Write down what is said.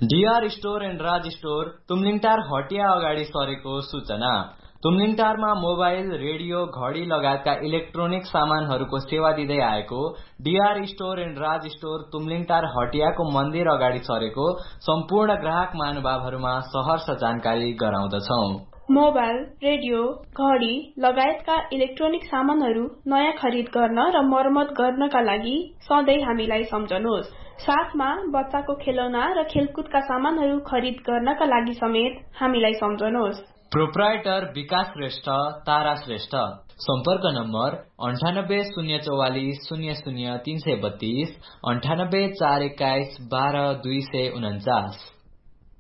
DR store and Raj store Tumlingtar हटिया अगाडि सरेको सूचना। तुमलिङटारमा मोबाइल, रेडियो, घड़ी लगायतका इलेक्ट्रोनिक सामानहरूको सेवा दिँदै आएको DR store and Raj store Tumlingtar हटियाको मन्दिर अगाडि सरेको सम्पूर्ण ग्राहक महानुभावहरूमा सहर्ष जानकारी गराउँदछौ। मोबाइल, रेडियो, घड़ी लगायतका इलेक्ट्रोनिक सामानहरू नयाँ खरिद गर्न र मर्मत गर्नका लागि सधैँ हामीलाई सम्झनुहोस्। साथमा बच्चाको खेलौना र खेलकुदका सामानहरू खरिद गर्नका लागि समेत हामीलाई सम्झनुहोस्। प्रोप्राइटर विकास श्रेष्ठ, तारा श्रेष्ठ। सम्पर्क नम्बर 9804400332 9841121249।